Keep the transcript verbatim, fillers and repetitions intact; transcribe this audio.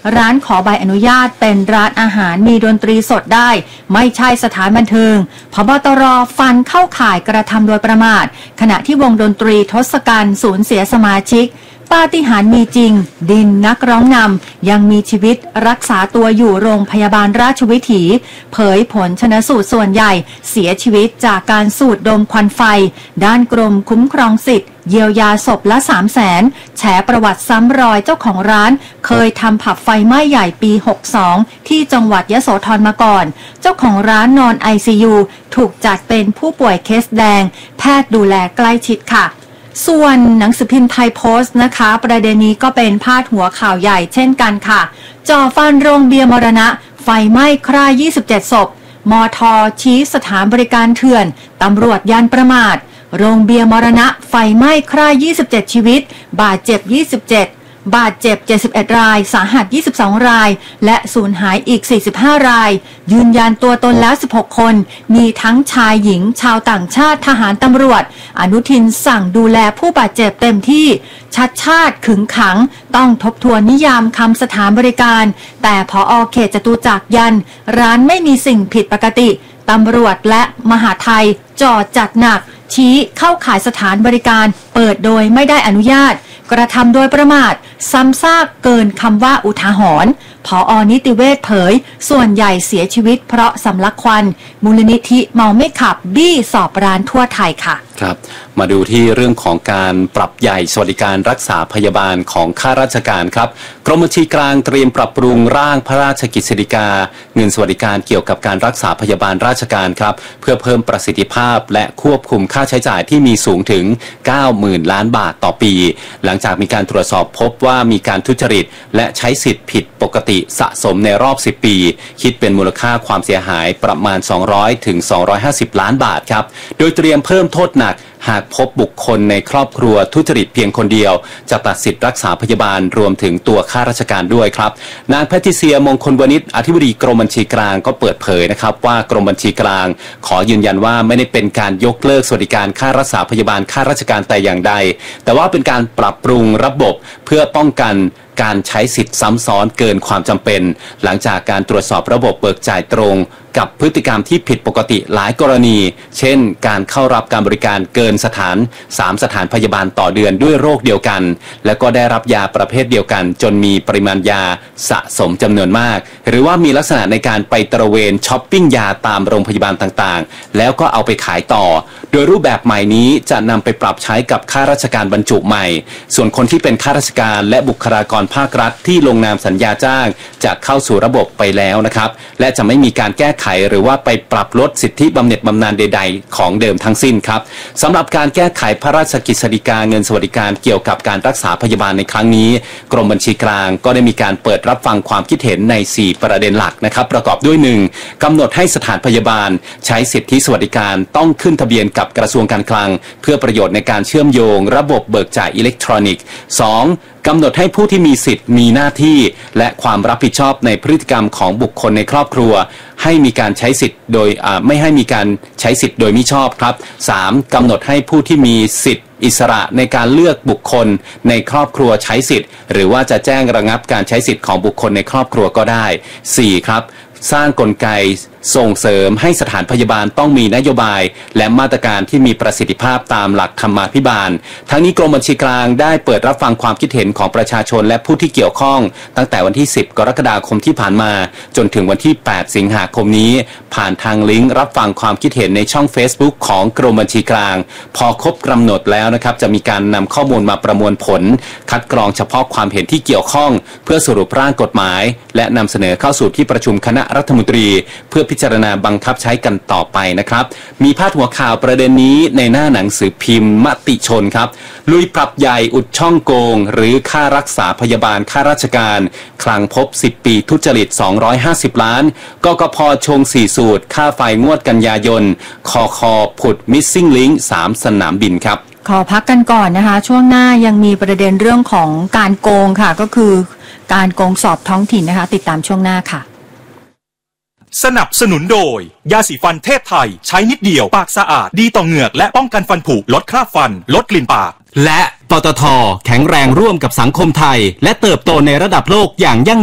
ร้านขอใบอนุญาตเป็นร้านอาหารมีดนตรีสดได้ไม่ใช่สถานบันเทิงผบตรฟันเข้าข่ายกระทำโดยประมาทขณะที่วงดนตรีทศกัณฐ์สูญเสียสมาชิกปาฏิหาริย์มีจริงดินนักร้องนำยังมีชีวิตรักษาตัวอยู่โรงพยาบาลราชวิถีเผยผลชนสูตรส่วนใหญ่เสียชีวิตจากการสูดดมควันไฟด้านกรมคุ้มครองสิทธิ์เยียวยาศพละ สามแสน แฉประวัติซ้ำรอยเจ้าของร้านเคยทำผับไฟไหม้ใหญ่ปีหกสองที่จังหวัดยโสธรมาก่อนเจ้าของร้านนอน ไอ ซี ยู ถูกจัดเป็นผู้ป่วยเคสแดงแพทย์ดูแลใกล้ชิดค่ะส่วนหนังสือพิมพ์ไทยโพสต์นะคะประเด็นนี้ก็เป็นพาดหัวข่าวใหญ่เช่นกันค่ะจ่อฟันโรงเบียร์มรณะไฟไหม้คร่ายี่สิบเจ็ดศพมท.ชี้สถานบริการเถื่อนตำรวจยันประมาทโรงเบียร์มรณะไฟไหม้คร่ายี่สิบเจ็ดชีวิตบาดเจ็บยี่สิบเจ็ดบาดเจ็บเจ็ดสิบเอ็ดรายสาหัสยี่สิบสองรายและสูญหายอีกสี่สิบห้ารายยืนยันตัวตนแล้วสิบหกคนมีทั้งชายหญิงชาวต่างชาติทหารตำรวจอนุทินสั่งดูแลผู้บาดเจ็บเต็มที่ชัดชาติขึงขังต้องทบทวนนิยามคำสถานบริการแต่ผอ.เขตจตุจักรยันร้านไม่มีสิ่งผิดปกติตำรวจและมหาไทยจ่อจัดหนักชี้เข้าข่ายสถานบริการเปิดโดยไม่ได้อนุญาตกระทำโดยประมาทซ้ำซากเกินคำว่าอุทาหรณ์ผอ.นิติเวชเผยส่วนใหญ่เสียชีวิตเพราะสำลักควันมูลนิธิเมาไม่ขับบี้สอบร้านทั่วไทยค่ะครับมาดูที่เรื่องของการปรับใหญ่สวัสดิการรักษาพยาบาลของข้าราชการครับกรมบัญชีกลางเตรียมปรับปรุงร่างพระราชกฤษฎีกาเงินสวัสดิการเกี่ยวกับการรักษาพยาบาลราชการครับเพื่อเพิ่มประสิทธิภาพและควบคุมค่าใช้จ่ายที่มีสูงถึง เก้าหมื่น ล้านบาทต่อปีหลังจากมีการตรวจสอบพบว่ามีการทุจริตและใช้สิทธิ์ผิดปกติสะสมในรอบสิบปีคิดเป็นมูลค่าความเสียหายประมาณสองร้อยถึงสองร้อยห้าสิบล้านบาทครับโดยเตรียมเพิ่มโทษหนักหากพบบุคคลในครอบครัวทุจริตเพียงคนเดียวจะตัดสิทธิ์รักษาพยาบาลรวมถึงตัวข้าราชการด้วยครับนางแพทริเซียมงคลวณิชอธิบดีกรมบัญชีกลางก็เปิดเผยนะครับว่ากรมบัญชีกลางขอยืนยันว่าไม่ได้เป็นการยกเลิกสวัสดิการค่ารักษาพยาบาลข้าราชการแต่อย่างใดแต่ว่าเป็นการปรับปรุงระบบเพื่อป้องกันการใช้สิทธิ์ซ้ำซ้อนเกินความจำเป็นหลังจากการตรวจสอบระบบเบิกจ่ายตรงกับพฤติกรรมที่ผิดปกติหลายกรณีเช่นการเข้ารับการบริการเกินสถานสามสถานพยาบาลต่อเดือนด้วยโรคเดียวกันและก็ได้รับยาประเภทเดียวกันจนมีปริมาณยาสะสมจำนวนมากหรือว่ามีลักษณะในการไปตระเวนช้อปปิ้งยาตามโรงพยาบาลต่างๆแล้วก็เอาไปขายต่อโดยรูปแบบใหม่นี้จะนำไปปรับใช้กับข้าราชการบรรจุใหม่ส่วนคนที่เป็นข้าราชการและบุคลากรภาครัฐที่ลงนามสัญญาจ้างจะเข้าสู่ระบบไปแล้วนะครับและจะไม่มีการแก้ไขหรือว่าไปปรับลดสิทธิบำเหน็จบำนาญใดๆของเดิมทั้งสิ้นครับสำหรับการแก้ไขพระราชกฤษฎีกาเงินสวัสดิการเกี่ยวกับการรักษาพยาบาลในครั้งนี้กรมบัญชีกลางก็ได้มีการเปิดรับฟังความคิดเห็นในสี่ประเด็นหลักนะครับประกอบด้วย หนึ่ง กำหนดให้สถานพยาบาลใช้สิทธิสวัสดิการต้องขึ้นทะเบียนกับกระทรวงการคลังเพื่อประโยชน์ในการเชื่อมโยงระบบเบิกจ่ายอิเล็กทรอนิกส์ สองกำหนดให้ผู้ที่มีสิทธิ์มีหน้าที่และความรับผิดชอบในพฤติกรรมของบุคคลในครอบครัวให้มีการใช้สิทธิ์โดยไม่ให้มีการใช้สิทธิ์โดยมิชอบครับ สาม กำหนดให้ผู้ที่มีสิทธิ์อิสระในการเลือกบุคคลในครอบครัวใช้สิทธิ์หรือว่าจะแจ้งระงับการใช้สิทธิ์ของบุคคลในครอบครัวก็ได้ สี่ ครับสร้างกลไกส่งเสริมให้สถานพยาบาลต้องมีนโยบายและมาตรการที่มีประสิทธิภาพตามหลักธรรมาภิบาลทั้งนี้กรมบัญชีกลางได้เปิดรับฟังความคิดเห็นของประชาชนและผู้ที่เกี่ยวข้องตั้งแต่วันที่สิบกรกฎาคมที่ผ่านมาจนถึงวันที่แปดสิงหาคมนี้ผ่านทางลิงก์รับฟังความคิดเห็นในช่อง Facebook ของกรมบัญชีกลางพอครบกำหนดแล้วนะครับจะมีการนำข้อมูลมาประมวลผลคัดกรองเฉพาะความเห็นที่เกี่ยวข้องเพื่อสรุปร่างกฎหมายและนำเสนอเข้าสู่ที่ประชุมคณะรัฐมนตรีเพื่อพิจารณาบังคับใช้กันต่อไปนะครับมีพาดหัวข่าวประเด็นนี้ในหน้าหนังสือพิมพ์มติชนครับลุยปรับใหญ่อุดช่องโกงหรือค่ารักษาพยาบาลข้าราชการคลังพบสิบปีทุจริตสองร้อยห้าสิบล้านกกพ.ชงสี่สูตรค่าไฟงวดกันยายนคค.ผุด Missing Link สามสนามบินครับขอพักกันก่อนนะคะช่วงหน้ายังมีประเด็นเรื่องของการโกงค่ะก็คือการโกงสอบท้องถิ่นนะคะติดตามช่วงหน้าค่ะสนับสนุนโดยยาสีฟันเทพไทยใช้นิดเดียวปากสะอาดดีต่อเหงือกและป้องกันฟันผุลดคราบฟันลดกลิ่นปากและปตท.แข็งแรงร่วมกับสังคมไทยและเติบโตในระดับโลกอย่างยั่ง